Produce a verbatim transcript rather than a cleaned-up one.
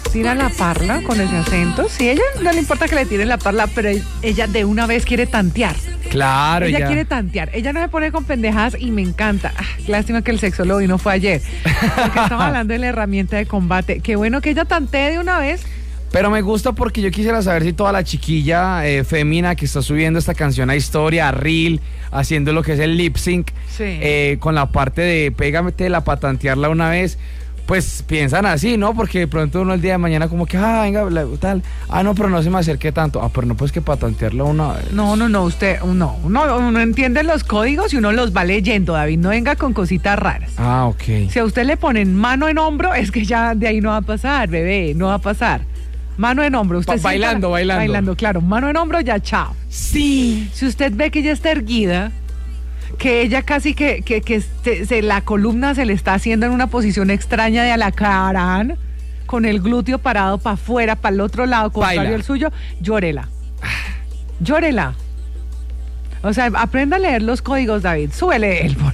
tira la parla con ese acento. Sí, ella no le importa que le tiren la parla, pero ella de una vez quiere tantear. Claro, ella ya. quiere tantear. Ella no se pone con pendejadas y me encanta. Ah, lástima que el sexólogo y no fue ayer. Porque estamos hablando de la herramienta de combate. Qué bueno que ella tantee de una vez. Pero me gusta porque yo quisiera saber si toda la chiquilla eh, fémina que está subiendo esta canción a historia, a Reel, haciendo lo que es el lip sync, Sí. eh, con la parte de pégatela para tantearla una vez, pues piensan así, ¿no? Porque de pronto uno el día de mañana como que, ah, venga, la- tal, ah, no, pero no se me acerque tanto, ah, pero no, pues que para tantearla una vez. No, no, no, usted, no, uno, uno entiende los códigos y uno los va leyendo, David. No venga con cositas raras. Ah, ok. Si a usted le ponen mano en hombro, es que ya de ahí no va a pasar, bebé, no va a pasar. Mano en hombro, usted Ba- sienta- bailando, bailando. Bailando, claro. Mano en hombro, ya chao. Sí. Si usted ve que ella está erguida, que ella casi que, que, que se, se- la columna se le está haciendo en una posición extraña de alacrán, con el glúteo parado para afuera, para el otro lado, contrario Baila. al suyo, llórela. Llórela. O sea, aprenda a leer los códigos, David. Súbele el